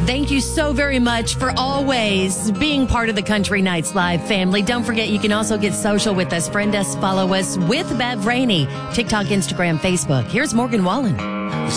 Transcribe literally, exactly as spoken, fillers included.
Thank you so very much for always being part of the Country Nights Live family. Don't forget, you can also get social with us. Friend us, follow us with Bev Rainey. TikTok, Instagram, Facebook. Here's Morgan Wallen.